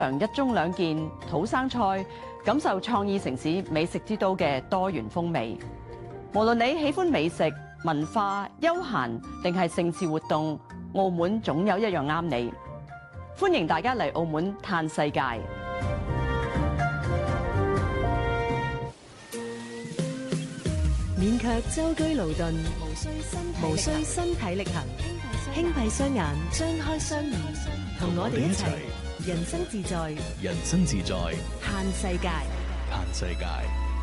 一盅兩件土生菜，感受創意城市美食之都嘅多元風味。無論你喜歡美食、文化、休閒定係盛事活動，澳門總有一樣啱你。歡迎大家嚟澳門嘆世界。 免卻舟車勞頓，無需身體力行，輕閉雙眼，張開雙耳，同我哋一齊人生自在， 人生自在， 嘆世界， 嘆世界。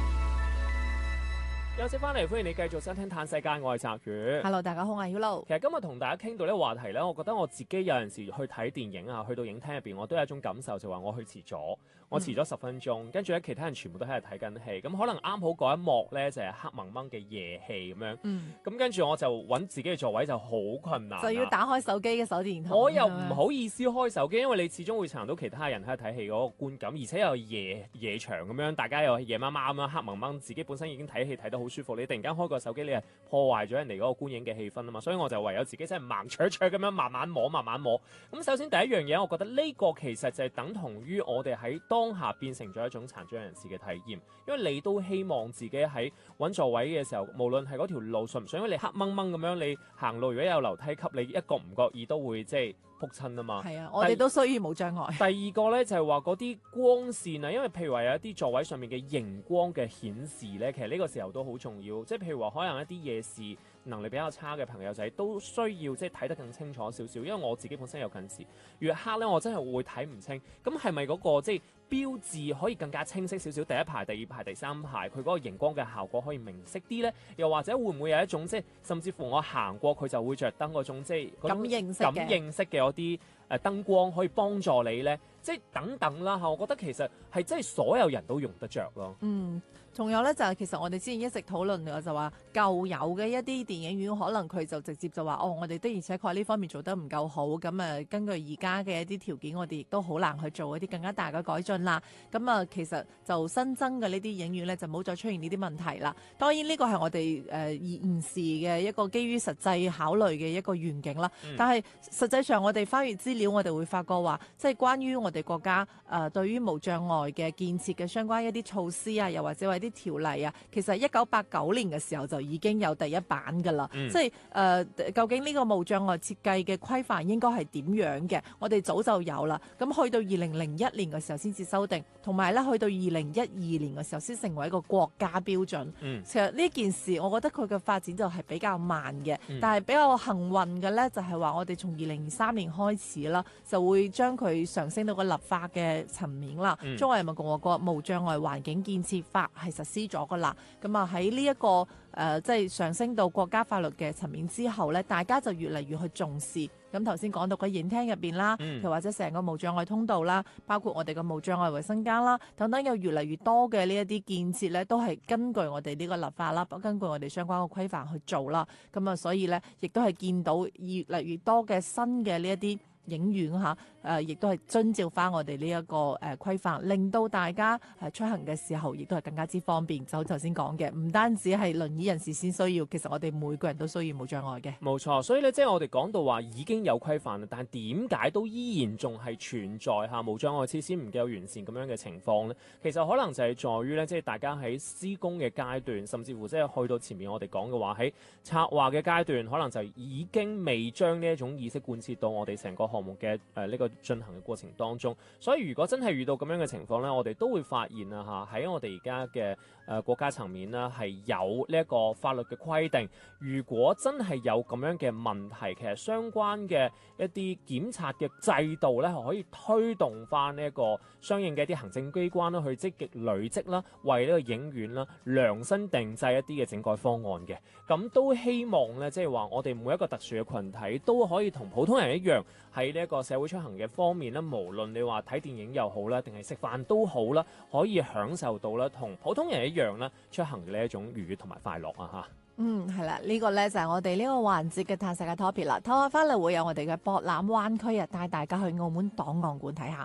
休息翻嚟，歡迎你繼續收聽《嘆世界》，我係澤宇。 Hello， 大家好，我係 Hulu。 其實今日同大家傾到呢個話題咧，我覺得我自己有陣時去睇電影啊，去到影廳入邊，我都有一種感受，就話我去遲咗，我遲咗10分鐘，跟住咧其他人全部都喺度睇緊戲，咁可能啱好嗰一幕咧就係黑蒙蒙嘅夜戲咁樣，咁跟住我就揾自己嘅座位就好困難， 就要打開手機嘅手電筒。 我又唔好意思開手機，因為你始終會撐到其他人喺度睇戲嗰個觀感，而且又夜場咁樣，大家又夜媽媽咁樣黑蒙蒙，自己本身已經睇戲睇得好舒服，你突然間開個手機，你係破壞咗人哋嗰個觀影嘅氣氛啊嘛，所以我就唯有自己真係盲灼灼咁樣慢慢摸。咁首先第一樣嘢，我覺得呢個其實就係等同於我哋喺當下變成咗一種殘障人士嘅體驗，因為你都希望自己喺揾座位嘅時候，無論係嗰條路順唔順，因為你黑掹掹咁樣，你行路如果有樓梯級，你一個唔覺意都會即係撲親啊嘛。係啊， 我哋都需要無障礙。 第二個呢，就係話嗰啲光線啊，因為譬如話有一啲座位上面嘅熒光嘅顯示呢，其實呢個時候都好重要。即係譬如話可能一啲夜視能力比較差嘅朋友仔都需要即係睇得更清楚少少，因為我自己本身有近視，越黑呢我真係會睇唔清。咁係咪嗰個即係標誌可以更加清晰少少？第一排、第二排、第三排，佢嗰個熒光嘅效果可以明晰啲呢？又或者會唔會有一種即係甚至乎我行過佢就會着燈嗰種即係感應式嘅嗰啲燈光可以幫助你呢？即係等等啦嚇，我覺得其實係真係所有人都用得着咯。 仲有咧就係其實我哋之前一直討論嘅就話舊有嘅一啲電影院可能佢就直接就話我哋的而且確呢方面做得唔夠好，咁根據而家嘅一啲條件，我哋亦都好難去做一啲更加大嘅改進啦。咁其實就新增嘅呢啲影院咧就冇再出現呢啲問題啦。當然呢個係我哋現時嘅一個基於實際考慮嘅一個願景啦。但係實際上我哋翻閱資料，我哋會發覺話，即係關於我哋國家對於無障礙嘅建設嘅相關一啲措施啊，又或者話啲條例啊，其實1989年嘅時候就已經有第一版㗎啦。即係究竟呢個無障礙設計嘅規範應該係點樣嘅？我哋早就有啦。咁去到2001年嘅時候先至修訂，同埋咧去到2012年嘅時候先成為一個國家標準。其實呢件事，我覺得佢嘅發展就係比較慢嘅。但係比較幸運嘅咧，就係話我哋從2023年開始啦，就會將佢上升到個立法嘅層面啦。中華人民共和國無障礙環境建設法係實施咗噶啦。咁喺呢一個即係上升到國家法律嘅層面之後咧，大家就越嚟越去重視。咁頭先講到嘅影廳入邊啦，又或者成個無障礙通道啦，包括我哋嘅無障礙衛生間啦，等等，有越嚟越多嘅呢一啲建設咧，都係根據我哋呢個立法啦，根據我哋相關嘅規範去做啦。咁所以咧，亦都係見到越嚟越多嘅新嘅呢一啲影院亦都係遵照翻我哋呢一個規範，令到大家出行嘅時候亦都係更加之方便。就頭先講嘅，唔單止係輪椅人士先需要，其實我哋每個人都需要無障礙嘅。 冇錯，所以咧即係我哋講到話已經有規範啦，但係點解都依然仲係存在嚇無障礙設施唔夠完善咁樣嘅情況呢？其實可能就係在於咧，即係大家喺施工嘅階段，甚至乎即係去到前面我哋講嘅話喺策劃嘅階段，可能就已經未將呢一種意識貫徹到我哋成個項目嘅呢個進行嘅過程當中。所以如果真係遇到咁樣嘅情況呢，我哋都會發現啊嚇喺我哋而家嘅國家層面啦，係有呢一個法律嘅規定。如果真係有咁樣嘅問題，其實相關嘅一啲檢察嘅制度呢，係可以推動翻呢一個相應嘅一啲行政機關啦，去積極累積啦，為呢個影院啦量身定製一啲嘅整改方案嘅。咁都希望呢，即係話我哋每一個特殊嘅群體都可以同普通人一樣，喺呢一個社會出行嘅方面咧，無論你話睇電影又好啦，定係食飯都好啦，可以享受到啦，同普通人一樣啦，出行嘅呢一種愉悅同埋快樂啊嚇。 係啦，呢個咧就係我哋呢個環節嘅嘆世界 topic 啦。睇下翻嚟會有我哋嘅博覽灣區啊，帶大家去澳門檔案館睇下。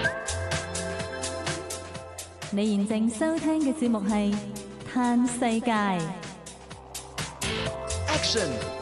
你現正收聽嘅節目係嘆世界。 Action